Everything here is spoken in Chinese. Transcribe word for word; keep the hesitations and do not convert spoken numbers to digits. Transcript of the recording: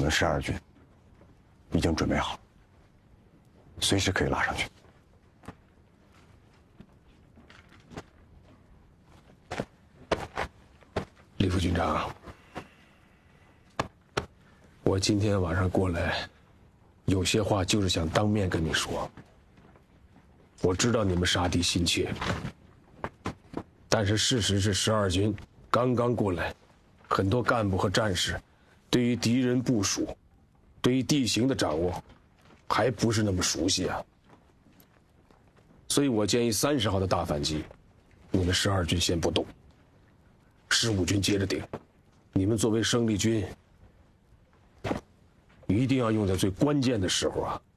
们的十二军已经准备好，随时可以拉上去。 李副军长，我今天晚上过来，有些话就是想当面跟你说。我知道你们杀敌心切，但是事实是，十二军刚刚过来，很多干部和战士对于敌人部署、对于地形的掌握，还不是那么熟悉啊。所以我建议三十号的大反击，你们十二军先不动，十五军接着顶。你们作为生力军，一定要用在最关键的时候啊。